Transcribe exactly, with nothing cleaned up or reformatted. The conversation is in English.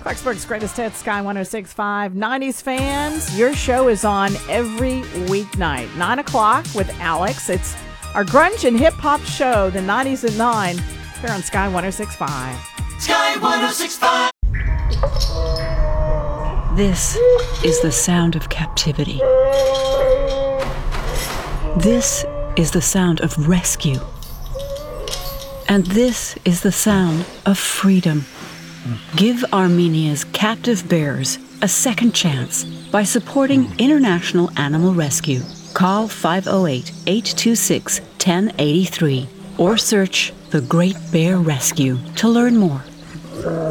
Clarksburg's Greatest Hits, Sky one oh six point five. nineties fans, your show is on every weeknight, nine o'clock with Alex. It's our grunge and hip-hop show, the nineties at nine, here on Sky one oh six point five. Sky one oh six point five. This is the sound of captivity. This is the sound of rescue. And this is the sound of freedom. Give Armenia's captive bears a second chance by supporting International Animal Rescue. Call five oh eight, eight two six, one oh eight three or search The Great Bear Rescue to learn more.